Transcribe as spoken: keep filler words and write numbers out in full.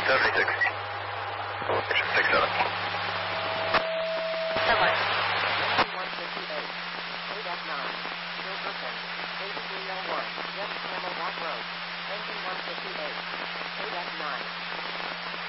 seventy-six. six seven. Hello. one fifty-eight. eight F nine. Silverton. eighty-three oh one. West Camelback Road. Engine one fifty-eight. eight F nine.